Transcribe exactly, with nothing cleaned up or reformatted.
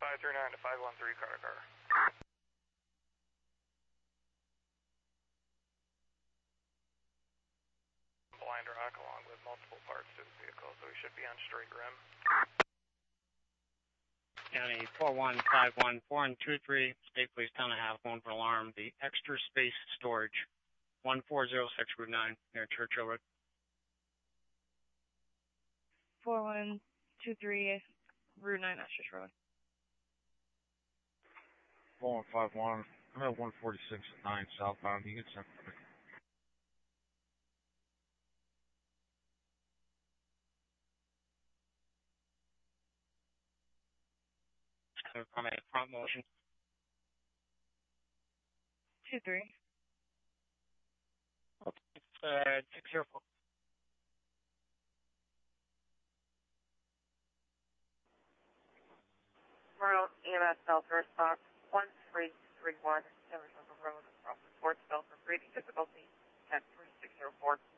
five three nine to five one three, car to car. Blind rock along with multiple parts to the vehicle, so we should be on straight rim. County four one five one four and two three, State Police ten and a half, one for alarm, the extra space storage, one four zero six Route nine, near Churchill Road. four one two three, Route nine, Estes Road. four one five one, I'm at one forty-six at nine southbound, you can send for me. From a front motion. two three. Okay, it's uh, six zero four. Road E M S Delta response one three three one, Emerson Road, from Sports Delta, breathing difficulty, ten three six zero four.